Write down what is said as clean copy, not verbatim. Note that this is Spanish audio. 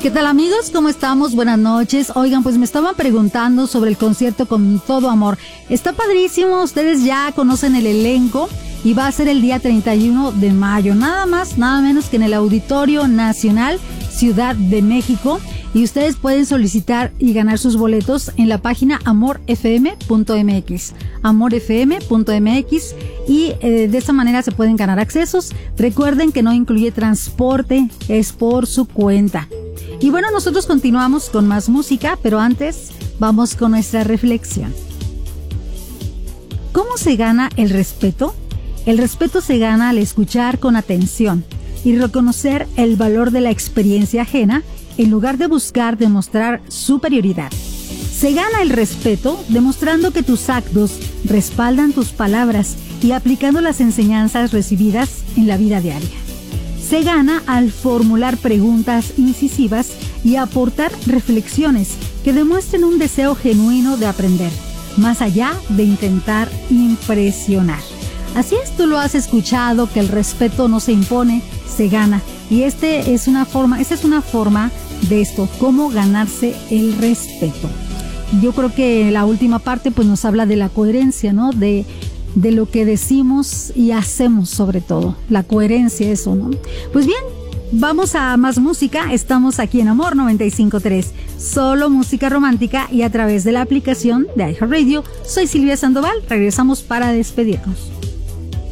¿Qué tal, amigos? ¿Cómo estamos? Buenas noches. Oigan, pues me estaban preguntando sobre el concierto Con Todo Amor. Está padrísimo, ustedes ya conocen el elenco y va a ser el día 31 de mayo. Nada más, nada menos que en el Auditorio Nacional Ciudad de México. Y ustedes pueden solicitar y ganar sus boletos en la página amorfm.mx, amorfm.mx, y de esa manera se pueden ganar accesos. Recuerden que no incluye transporte, es por su cuenta. Y bueno, nosotros continuamos con más música, pero antes vamos con nuestra reflexión. ¿Cómo se gana el respeto? El respeto se gana al escuchar con atención y reconocer el valor de la experiencia ajena en lugar de buscar demostrar superioridad. Se gana el respeto demostrando que tus actos respaldan tus palabras y aplicando las enseñanzas recibidas en la vida diaria. Se gana al formular preguntas incisivas y aportar reflexiones que demuestren un deseo genuino de aprender, más allá de intentar impresionar. Así es, tú lo has escuchado, que el respeto no se impone, se gana. Y esa es una forma de esto, cómo ganarse el respeto. Yo creo que la última parte pues nos habla de la coherencia, ¿no? De lo que decimos y hacemos, sobre todo. La coherencia, eso, ¿no? Pues bien, vamos a más música. Estamos aquí en Amor 95.3. Solo música romántica y a través de la aplicación de iHeartRadio. Soy Silvia Sandoval. Regresamos para despedirnos.